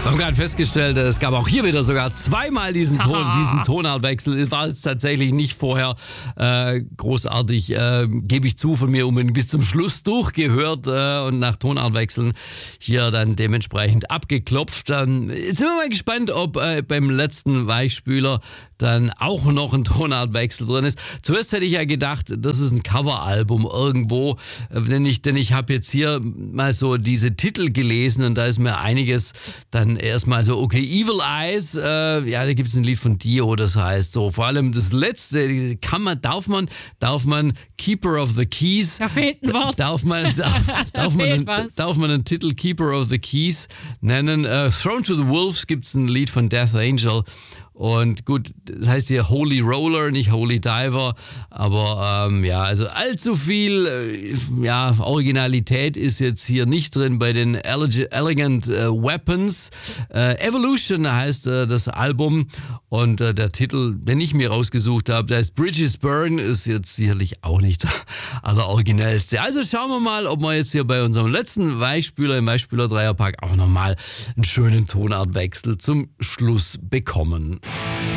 Wir haben gerade festgestellt, es gab auch hier wieder sogar zweimal diesen Tonartwechsel. War jetzt tatsächlich nicht vorher großartig, gebe ich zu, von mir unbedingt bis zum Schluss durchgehört und nach Tonartwechseln hier dann dementsprechend abgeklopft. Jetzt sind wir mal gespannt, ob beim letzten Weichspüler dann auch noch ein Tonartwechsel drin ist. Zuerst hätte ich ja gedacht, das ist ein Coveralbum irgendwo, denn ich habe jetzt hier mal so diese Titel gelesen und da ist mir einiges dann erstmal so, okay, Evil Eyes, da gibt es ein Lied von Dio, das heißt so, vor allem das letzte, darf man Keeper of the Keys, da fehlt ein Wort. Darf man einen Titel Keeper of the Keys nennen? Thrown to the Wolves gibt es ein Lied von Death Angel. Und gut, das heißt hier Holy Roller, nicht Holy Diver, aber also allzu viel Originalität ist jetzt hier nicht drin bei den Elegant Weapons. Evolution heißt das Album und der Titel, den ich mir rausgesucht habe, der ist Bridges Burn, ist jetzt sicherlich auch nicht der alleroriginellste. Also schauen wir mal, ob wir jetzt hier bei unserem letzten Weichspüler im Weichspüler Dreierpack auch nochmal einen schönen Tonartwechsel zum Schluss bekommen.